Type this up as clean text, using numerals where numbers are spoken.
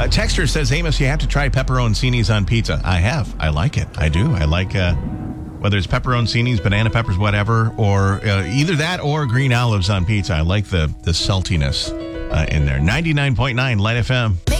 Texter says, Amos, you have to try pepperoncinis on pizza. I have. I like it. I do. I like whether it's pepperoncinis, banana peppers, whatever, or either that or green olives on pizza. I like the saltiness in there. 99.9 Light FM.